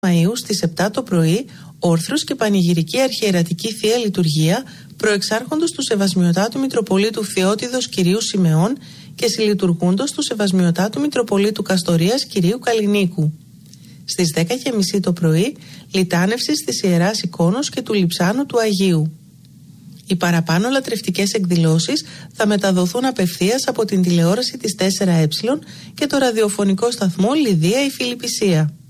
Μαΐου στις 7 το πρωί, όρθρος και πανηγυρική αρχιερατική Θεία Λειτουργία προεξάρχοντος του Σεβασμιωτάτου Μητροπολίτου Φθιώτιδος Κυρίου Σιμεών και συλλειτουργούντος του Σεβασμιωτάτου Μητροπολίτου Καστορίας Κυρίου Καλλινίκου. Στις 10:30 το πρωί, λιτάνευση της Ιεράς Εικόνος και του Λειψάνου του Αγίου. Οι παραπάνω λατρευτικές εκδηλώσεις θα μεταδοθούν απευθείας από την τηλεόραση της 4Ε και το ραδιοφωνικό σταθμό Λιδία η Φιλιππισία.